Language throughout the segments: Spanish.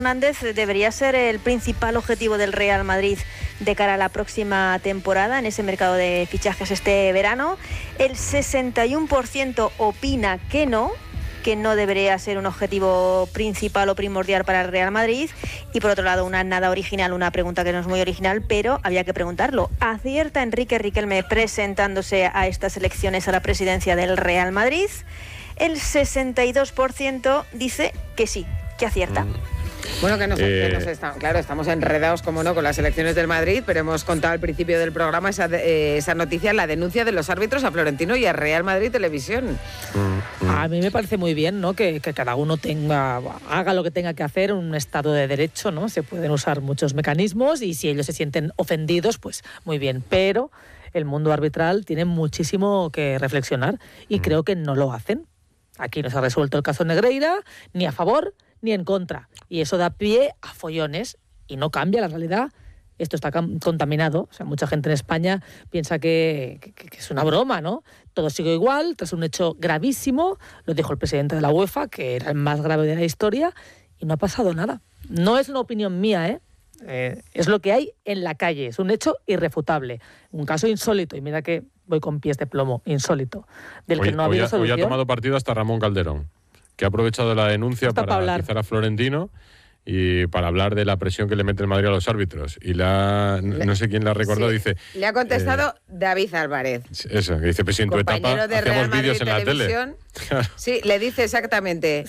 Hernández debería ser el principal objetivo del Real Madrid de cara a la próxima temporada en ese mercado de fichajes este verano. El 61% opina que no debería ser un objetivo principal o primordial para el Real Madrid. Y por otro lado, una nada original, una pregunta que no es muy original, pero había que preguntarlo. ¿Acierta Enrique Riquelme presentándose a estas elecciones a la presidencia del Real Madrid? El 62% dice que sí, que acierta. Bueno, estamos enredados, como no, con las elecciones del Madrid, pero hemos contado al principio del programa esa noticia, la denuncia de los árbitros a Florentino y a Real Madrid Televisión. A mí me parece muy bien, ¿no?, que cada uno haga lo que tenga que hacer en un Estado de Derecho, ¿no? Se pueden usar muchos mecanismos y si ellos se sienten ofendidos, pues muy bien. Pero el mundo arbitral tiene muchísimo que reflexionar y creo que no lo hacen. Aquí no se ha resuelto el caso Negreira, ni a favor ni en contra. Y eso da pie a follones y no cambia la realidad. Esto está contaminado. O sea, mucha gente en España piensa que es una broma, ¿no? Todo sigue igual, tras un hecho gravísimo, lo dijo el presidente de la UEFA, que era el más grave de la historia, y no ha pasado nada. No es una opinión mía, es lo que hay en la calle, es un hecho irrefutable. Un caso insólito, y mira que voy con pies de plomo, insólito, del que no ha habido solución. Hoy ha tomado partido hasta Ramón Calderón, que ha aprovechado la denuncia para atizar a Florentino y para hablar de la presión que le mete el Madrid a los árbitros. Y no sé quién la ha recordado, sí, dice... Le ha contestado David Álvarez. Eso, que dice, pues en tu etapa hacemos vídeos en la tele. Sí, le dice exactamente.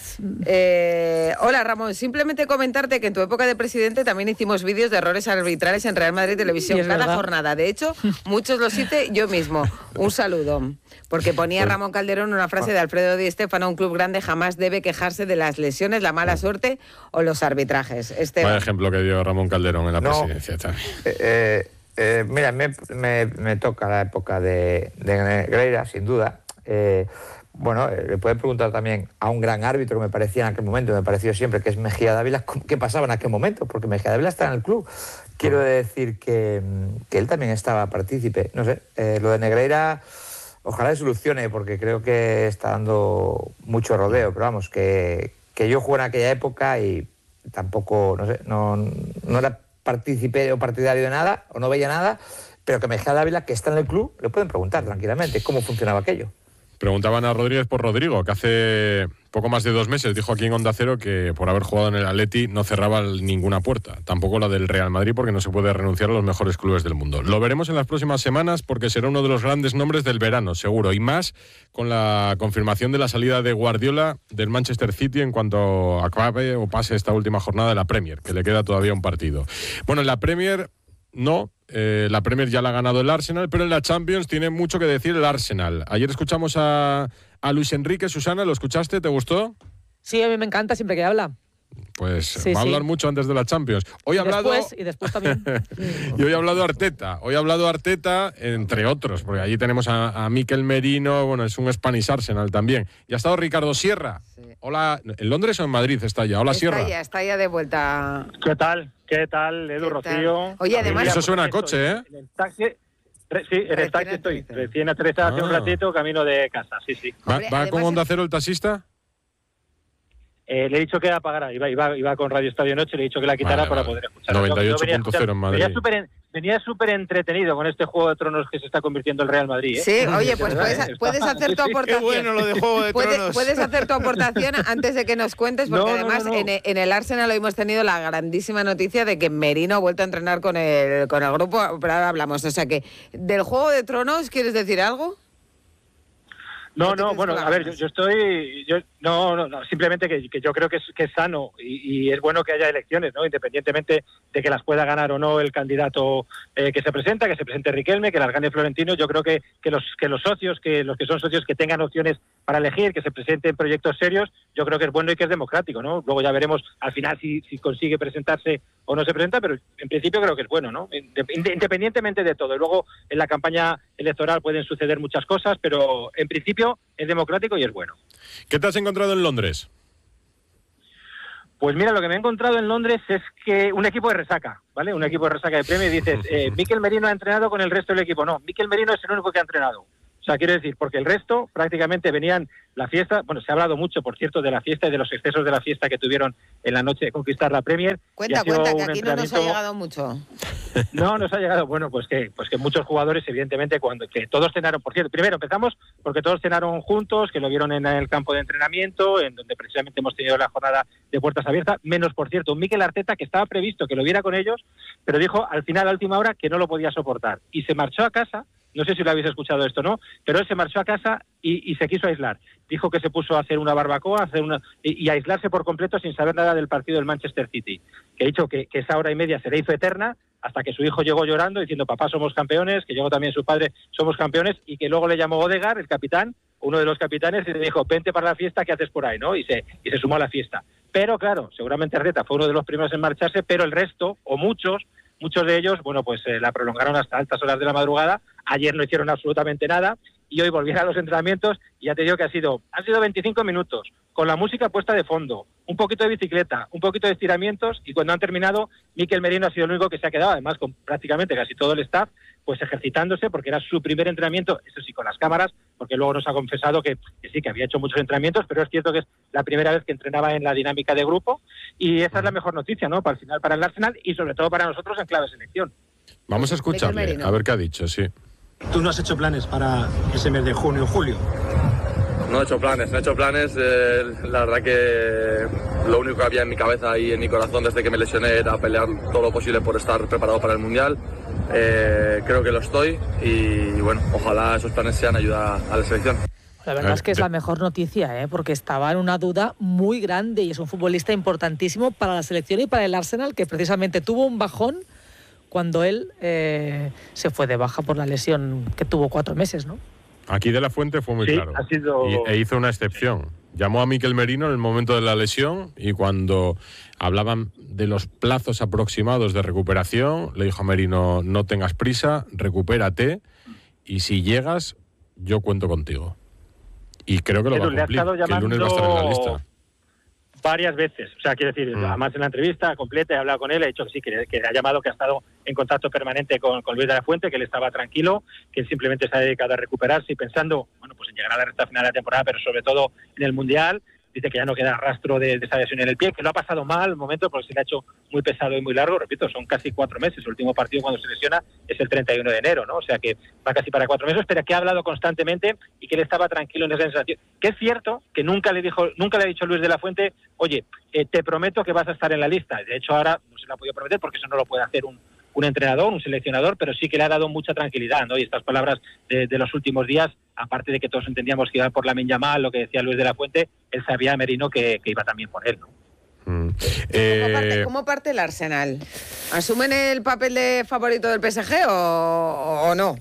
Hola Ramón, simplemente comentarte que en tu época de presidente también hicimos vídeos de errores arbitrales en Real Madrid Televisión cada jornada. De hecho, muchos los hice yo mismo. Un saludo. Porque ponía Ramón Calderón una frase de Alfredo Di Stéfano: un club grande jamás debe quejarse de las lesiones, la mala suerte o los arbitrajes. Vaya ejemplo que dio Ramón Calderón en la presidencia también. Mira, me toca la época de Negreira, sin duda. Bueno, le pueden preguntar también a un gran árbitro que me parecía en aquel momento, me pareció siempre, que es Mejía Dávila, qué pasaba en aquel momento, porque Mejía Dávila está en el club. Quiero decir que él también estaba partícipe. No sé, lo de Negreira, ojalá se solucione, porque creo que está dando mucho rodeo, pero vamos, que yo jugué en aquella época y tampoco, no sé, no era partícipe o partidario de nada, o no veía nada, pero que Mejía Dávila, que está en el club, le pueden preguntar tranquilamente cómo funcionaba aquello. Preguntaban a Rodríguez por Rodrigo, que hace poco más de 2 meses dijo aquí en Onda Cero que por haber jugado en el Atleti no cerraba ninguna puerta, tampoco la del Real Madrid, porque no se puede renunciar a los mejores clubes del mundo. Lo veremos en las próximas semanas porque será uno de los grandes nombres del verano, seguro, y más con la confirmación de la salida de Guardiola del Manchester City en cuanto acabe o pase esta última jornada de la Premier, que le queda todavía un partido. Bueno, en la Premier no, la Premier ya la ha ganado el Arsenal, pero en la Champions tiene mucho que decir el Arsenal. Ayer escuchamos a Luis Enrique. Susana, ¿lo escuchaste? ¿Te gustó? Sí, a mí me encanta siempre que habla. Pues sí, va a hablar mucho antes de la Champions. Hoy después también. Y hoy ha hablado Arteta. Hoy ha hablado Arteta, entre otros, porque allí tenemos a Mikel Merino, bueno, es un Spanish Arsenal también. Y ha estado Ricardo Sierra. Sí. Hola, ¿en Londres o en Madrid está ya? Hola, Sierra. Está ya de vuelta. ¿Qué tal, Edu, Rocío? Oye, además... Eso suena a coche, ¿eh? En el taxi... Sí, en el taxi estoy. Recién aterrizado hace un ratito, camino de casa, sí. ¿Va con Onda Cero el taxista? Le he dicho que la apagara, iba con Radio Estadio Noche, le he dicho que la quitara para poder escuchar. 98.0 en Madrid. Venía súper entretenido con este Juego de Tronos que se está convirtiendo el Real Madrid, ¿eh? Sí, oye, pues puedes hacer tu aportación. Qué bueno lo de Juego de Tronos. Puedes hacer tu aportación antes de que nos cuentes, porque además en el Arsenal hoy hemos tenido la grandísima noticia de que Merino ha vuelto a entrenar con el grupo, pero ahora hablamos. O sea que, ¿del Juego de Tronos quieres decir algo? No, bueno, a ver, simplemente que yo creo que es sano y es bueno que haya elecciones, ¿no? Independientemente de que las pueda ganar o no el candidato que se presente Riquelme, que las gane Florentino. Yo creo que los socios, los que son socios que tengan opciones para elegir, que se presenten proyectos serios, yo creo que es bueno y que es democrático, ¿no? Luego ya veremos al final si consigue presentarse o no se presenta, pero en principio creo que es bueno, ¿no? Independientemente de todo. Y luego en la campaña electoral pueden suceder muchas cosas, pero en principio es democrático y es bueno. ¿Qué te has encontrado en Londres? Pues mira, lo que me he encontrado en Londres es que un equipo de resaca, ¿vale? Un equipo de resaca de premio y dices, Mikel Merino ha entrenado con el resto del equipo. No, Mikel Merino es el único que ha entrenado. O sea, quiero decir, porque el resto prácticamente venían la fiesta, bueno, se ha hablado mucho, por cierto, de la fiesta y de los excesos de la fiesta que tuvieron en la noche de conquistar la Premier. Cuenta, que aquí no nos ha llegado mucho. No nos ha llegado, bueno, pues que muchos jugadores, evidentemente, que todos cenaron, por cierto, primero empezamos porque todos cenaron juntos, que lo vieron en el campo de entrenamiento, en donde precisamente hemos tenido la jornada de puertas abiertas, menos, por cierto, un Mikel Arteta que estaba previsto que lo viera con ellos, pero dijo al final, a última hora, que no lo podía soportar. Y se marchó a casa. No sé si lo habéis escuchado esto o no, pero él se marchó a casa y se quiso aislar. Dijo que se puso a hacer una barbacoa, y aislarse por completo sin saber nada del partido del Manchester City. Que ha dicho que esa hora y media se le hizo eterna hasta que su hijo llegó llorando diciendo papá somos campeones, que llegó también su padre somos campeones, y que luego le llamó Odegaard, el capitán, uno de los capitanes, y le dijo vente para la fiesta, ¿qué haces por ahí? ¿No? Y se sumó a la fiesta. Pero claro, seguramente Arteta fue uno de los primeros en marcharse, pero el resto, o muchos de ellos, bueno, pues la prolongaron hasta altas horas de la madrugada. Ayer no hicieron absolutamente nada y hoy volvieron a los entrenamientos y ya te digo que han sido 25 minutos con la música puesta de fondo, un poquito de bicicleta, un poquito de estiramientos, y cuando han terminado, Mikel Merino ha sido el único que se ha quedado, además con prácticamente casi todo el staff, pues ejercitándose, porque era su primer entrenamiento, eso sí, con las cámaras, porque luego nos ha confesado que sí, que había hecho muchos entrenamientos, pero es cierto que es la primera vez que entrenaba en la dinámica de grupo, y esa es la mejor noticia, ¿no?, para el final, para el Arsenal, y sobre todo para nosotros en clave selección. Vamos a escucharle, a ver qué ha dicho, sí. ¿Tú no has hecho planes para ese mes de junio o julio? No he hecho planes. La verdad que lo único que había en mi cabeza y en mi corazón desde que me lesioné era pelear todo lo posible por estar preparado para el Mundial. Creo que lo estoy y bueno, ojalá esos planes sean ayuda a la selección. La verdad es que es la mejor noticia, porque estaba en una duda muy grande y es un futbolista importantísimo para la selección y para el Arsenal, que precisamente tuvo un bajón cuando él se fue de baja por la lesión que tuvo 4 meses, ¿no? Aquí De La Fuente fue muy claro. E hizo una excepción. Llamó a Mikel Merino en el momento de la lesión y cuando hablaban de los plazos aproximados de recuperación, le dijo a Merino, no tengas prisa, recupérate y si llegas, yo cuento contigo. Y creo que lo va a cumplir, que el lunes va a estar en la lista. Varias veces, o sea, quiero decir, además en la entrevista completa he hablado con él, he dicho que sí, que le ha llamado, que ha estado en contacto permanente con Luis de la Fuente, que él estaba tranquilo, que él simplemente se ha dedicado a recuperarse y pensando, bueno, pues en llegar a la recta final de la temporada, pero sobre todo en el Mundial. Dice que ya no queda rastro de esa lesión en el pie, que lo ha pasado mal el momento porque se le ha hecho muy pesado y muy largo. Repito, son casi 4 meses. El último partido cuando se lesiona es el 31 de enero, ¿no? O sea que va casi para 4 meses, pero que ha hablado constantemente y que él estaba tranquilo en esa sensación. Que es cierto que nunca le ha dicho Luis de la Fuente, oye, te prometo que vas a estar en la lista. De hecho, ahora no se lo ha podido prometer porque eso no lo puede hacer un entrenador, un seleccionador, pero sí que le ha dado mucha tranquilidad, ¿no? Y estas palabras de los últimos días, aparte de que todos entendíamos que iba por Lamine Yamal, lo que decía Luis de la Fuente, él sabía, Merino, que iba también por él, ¿no? ¿Cómo parte el Arsenal? ¿Asumen el papel de favorito del PSG o no?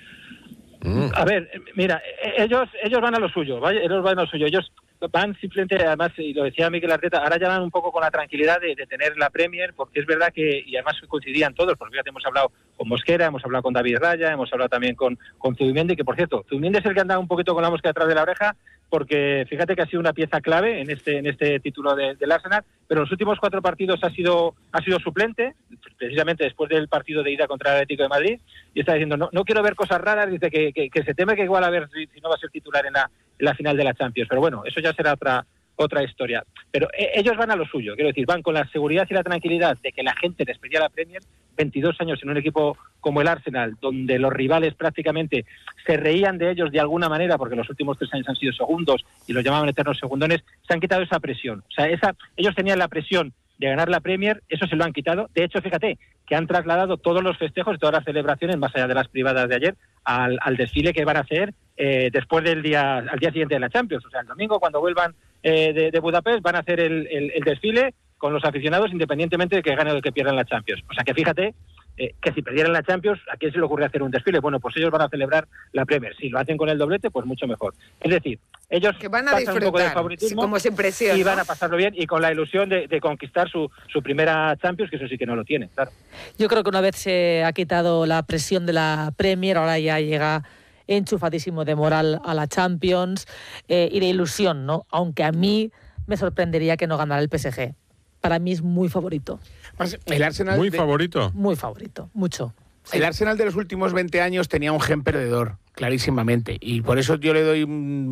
A ver, mira, ellos van a lo suyo, ¿vale? Ellos van a lo suyo. Ellos van simplemente, además, y lo decía Mikel Arteta, ahora ya van un poco con la tranquilidad de tener la Premier, porque es verdad que, y además coincidían todos, porque fíjate, hemos hablado con Mosquera, hemos hablado con David Raya, hemos hablado también con Zubimendi, que por cierto, Zubimendi es el que anda un poquito con la mosca detrás de la oreja, porque fíjate que ha sido una pieza clave en este título del Arsenal, pero en los últimos 4 partidos ha sido suplente, precisamente después del partido de ida contra el Atlético de Madrid, y está diciendo, no quiero ver cosas raras, dice que se teme que igual a ver si no va a ser titular en la final de la Champions, pero bueno, eso ya será otra historia. Pero ellos van a lo suyo, quiero decir, van con la seguridad y la tranquilidad de que la gente les pedía la Premier, 22 años en un equipo como el Arsenal, donde los rivales prácticamente se reían de ellos de alguna manera, porque los últimos 3 años han sido segundos y los llamaban eternos segundones, se han quitado esa presión. O sea, ellos tenían la presión de ganar la Premier, eso se lo han quitado. De hecho, fíjate, que han trasladado todos los festejos y todas las celebraciones, más allá de las privadas de ayer, al desfile que van a hacer después al día siguiente de la Champions. O sea, el domingo, cuando vuelvan de Budapest, van a hacer el desfile con los aficionados, independientemente de que ganen o que pierdan la Champions. O sea, que fíjate que si perdieran la Champions, ¿a quién se le ocurre hacer un desfile? Bueno, pues ellos van a celebrar la Premier. Si lo hacen con el doblete, pues mucho mejor. Es decir, ellos que van a pasan un poco de favoritismo, como sin presión, y van a pasarlo bien y con la ilusión de conquistar su primera Champions, que eso sí que no lo tiene, claro. Yo creo que una vez se ha quitado la presión de la Premier, ahora ya llega enchufadísimo de moral a la Champions y de ilusión, ¿no? Aunque a mí me sorprendería que no ganara el PSG. Para mí es muy favorito. El Arsenal ¿Muy favorito? Muy favorito, mucho. Sí. El Arsenal de los últimos 20 años tenía un gen perdedor, clarísimamente. Y por eso yo le doy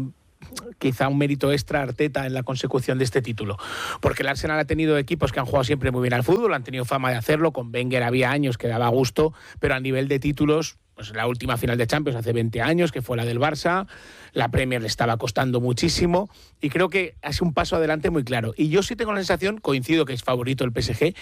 quizá un mérito extra a Arteta en la consecución de este título, porque el Arsenal ha tenido equipos que han jugado siempre muy bien al fútbol, han tenido fama de hacerlo, con Wenger había años que daba gusto, pero a nivel de títulos, pues la última final de Champions hace 20 años, que fue la del Barça, la Premier le estaba costando muchísimo, y creo que ha sido un paso adelante muy claro. Y yo sí tengo la sensación, coincido que es favorito el PSG,